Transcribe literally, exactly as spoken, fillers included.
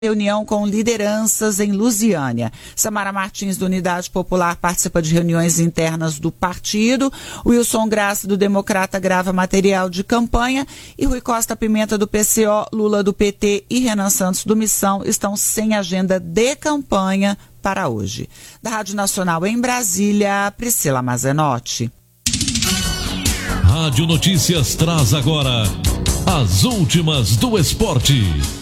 reunião com lideranças em Lusiânia. Samara Martins, do Unidade Popular, participa de reuniões internas do partido. Wilson Graça, do Democrata, grava material de campanha. E Rui Costa Pimenta, do P C O, Lula, do P T e Renan Santos, do Missão, estão sem agenda de campanha para hoje. Da Rádio Nacional em Brasília, Priscila Mazenotti. Rádio Notícias traz agora as últimas do esporte.